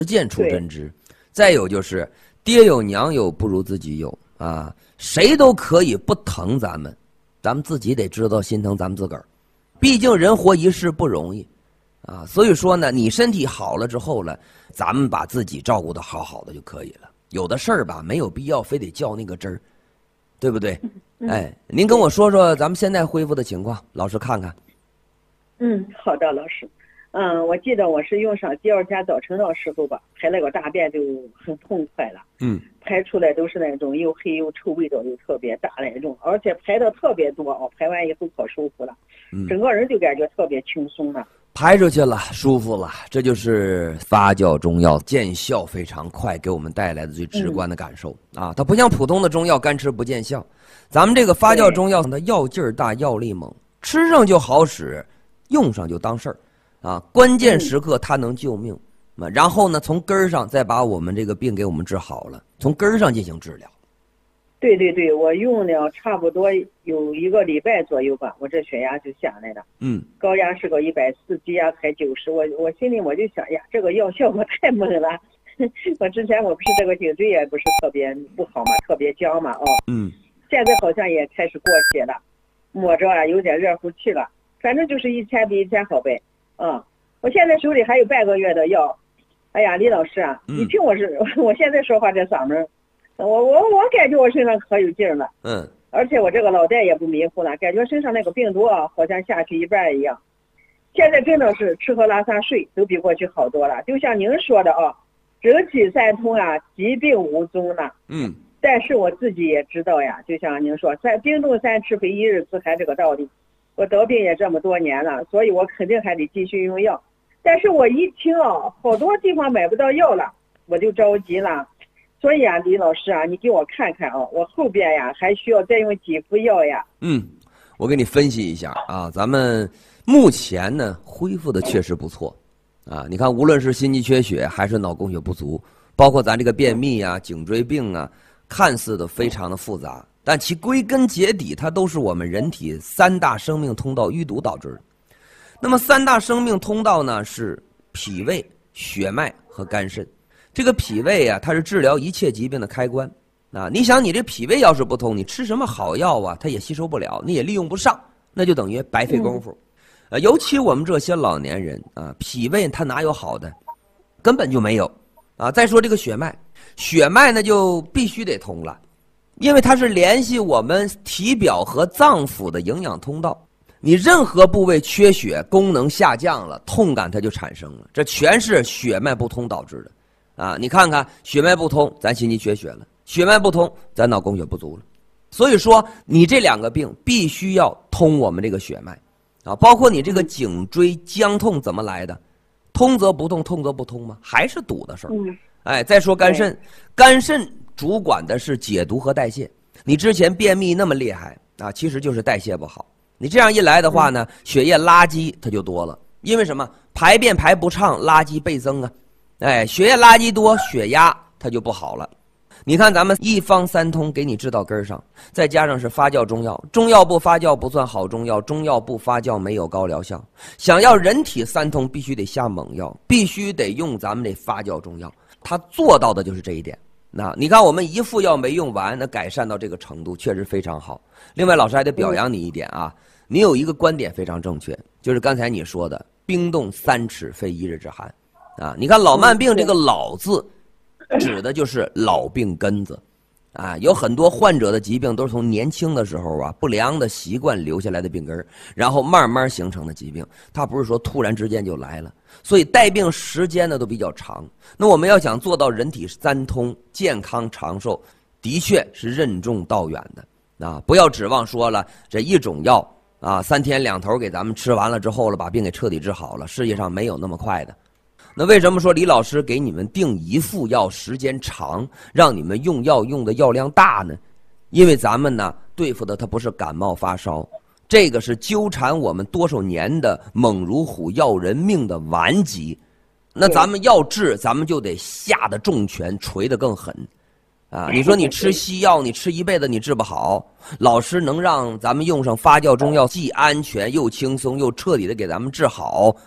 见出真知。再有就是爹有娘有不如自己有啊，谁都可以不疼咱们自己得知道心疼咱们自个儿。毕竟人活一世不容易啊，所以说呢，你身体好了之后了，咱们把自己照顾得好好的就可以了。有的事儿吧，没有必要非得较那个真儿，对不对？哎，您跟我说说咱们现在恢复的情况，老师看看。 好的，老师。我记得我是用上第二天早晨的时候吧，排了个大便就很痛快了。排出来都是那种又黑又臭，味道又特别大那种，而且排的特别多啊，排完以后可舒服了，整个人就感觉特别轻松了。排出去了，舒服了，这就是发酵中药见效非常快给我们带来的最直观的感受啊！它不像普通的中药干吃不见效，咱们这个发酵中药它药劲儿大，药力猛，吃上就好使，用上就当事儿啊！关键时刻它能救命，然后呢，从根儿上再把我们这个病给我们治好了，从根儿上进行治疗。对对对，我用了差不多有1个礼拜左右吧，我这血压就下来了。高压是个140，低压才90。我心里我就想呀，这个药效果太猛了。我之前我不是这个颈椎也不是特别不好嘛，特别僵嘛，现在好像也开始过血了，摸着啊有点热乎气了，反正就是一天比一天好呗。我现在手里还有半个月的药。哎呀，李老师啊，你听我现在说话这嗓门。我感觉我身上可有劲儿了，而且我这个脑袋也不迷糊了，感觉身上那个病毒啊，好像下去一半一样。现在真的是吃喝拉撒睡都比过去好多了，就像您说的啊，整体三通啊，疾病无踪了。但是我自己也知道呀，就像您说，冰冻三尺非一日之寒这个道理。我得病也这么多年了，所以我肯定还得继续用药。但是我一听啊，好多地方买不到药了，我就着急了。所以啊，李老师啊，你给我看看啊，我后边呀还需要再用几副药呀？我给你分析一下啊，咱们目前呢恢复的确实不错啊。你看，无论是心肌缺血还是脑供血不足，包括咱这个便秘啊、颈椎病啊，看似的非常的复杂，但其归根结底，它都是我们人体3大生命通道淤堵导致的。那么3大生命通道呢是脾胃、血脉和肝肾。这个脾胃啊，它是治疗一切疾病的开关啊！你想，你这脾胃要是不通，你吃什么好药啊，它也吸收不了，你也利用不上，那就等于白费功夫。尤其我们这些老年人啊，脾胃它哪有好的，根本就没有啊！再说这个血脉，血脉呢就必须得通了，因为它是联系我们体表和脏腑的营养通道。你任何部位缺血，功能下降了，痛感它就产生了，这全是血脉不通导致的。你看看血脉不通，咱心肌缺血了；血脉不通，咱脑供血不足了。所以说，你这2个病必须要通我们这个血脉啊，包括你这个颈椎僵痛怎么来的？通则不痛，痛则不通吗？还是堵的事儿。再说肝肾，肝肾主管的是解毒和代谢。你之前便秘那么厉害啊，其实就是代谢不好。你这样一来的话呢，血液垃圾它就多了，因为什么？排便排不畅，垃圾倍增啊。血液垃圾多，血压它就不好了。你看咱们一方3通给你治到根上，再加上是发酵中药，中药不发酵不算好中药，中药不发酵没有高疗效。想要人体3通，必须得下猛药，必须得用咱们这发酵中药，它做到的就是这一点。那你看我们1副药没用完，那改善到这个程度确实非常好。另外老师还得表扬你一点啊，你有一个观点非常正确，就是刚才你说的冰冻3尺非一日之寒。你看老慢病这个老字指的就是老病根子有很多患者的疾病都是从年轻的时候不良的习惯留下来的病根，然后慢慢形成的疾病，它不是说突然之间就来了，所以带病时间呢都比较长。那我们要想做到人体3通健康长寿，的确是任重道远的不要指望说了这一种药3天2头给咱们吃完了之后了，把病给彻底治好了，世界上没有那么快的。那为什么说李老师给你们定1副药时间长，让你们用药用的药量大呢？因为咱们呢对付的它不是感冒发烧，这个是纠缠我们多少年的猛如虎要人命的顽疾。那咱们要治，咱们就得下的重拳，捶得更狠你说你吃西药，你吃一辈子你治不好，老师能让咱们用上发酵中药，既安全又轻松又彻底的给咱们治好，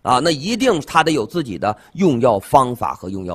啊，那一定他得有自己的用药方法和用药